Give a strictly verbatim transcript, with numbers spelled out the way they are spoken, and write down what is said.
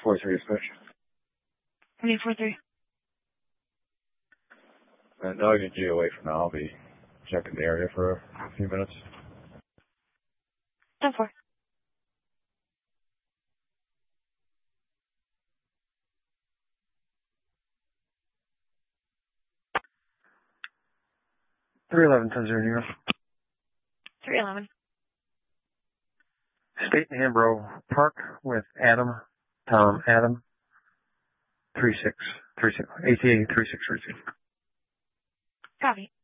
four three dispatch. Twenty four three. Uh, no, I can G away from now. I'll be checking the area for a few minutes. ten four. three eleven, ten zero, New York. three eleven. State and Hambro Park with Adam, Tom, Adam, three six three six, A T A three six three six. Copy.